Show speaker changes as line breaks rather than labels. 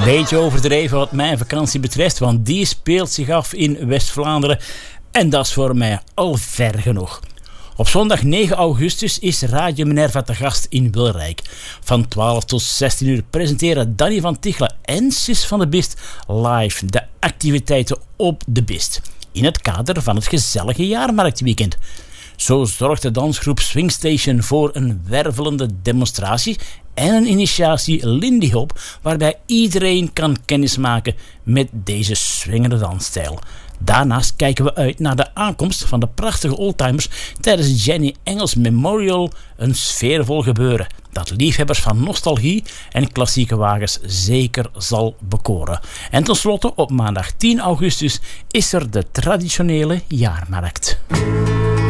Beetje overdreven wat mijn vakantie betreft, want die speelt zich af in West-Vlaanderen. En dat is voor mij al ver genoeg. Op zondag 9 augustus is Radio Minerva te gast in Wilrijk. Van 12 tot 16 uur presenteren Danny van Tichelen en Sis van de Bist live de activiteiten op de Bist. In het kader van het gezellige jaarmarktweekend. Zo zorgt de dansgroep Swingstation voor een wervelende demonstratie en een initiatie Lindy Hop, waarbij iedereen kan kennismaken met deze swingende dansstijl. Daarnaast kijken we uit naar de aankomst van de prachtige oldtimers tijdens Jenny Engels Memorial, een sfeervol gebeuren dat liefhebbers van nostalgie en klassieke wagens zeker zal bekoren. En tenslotte op maandag 10 augustus is er de traditionele jaarmarkt.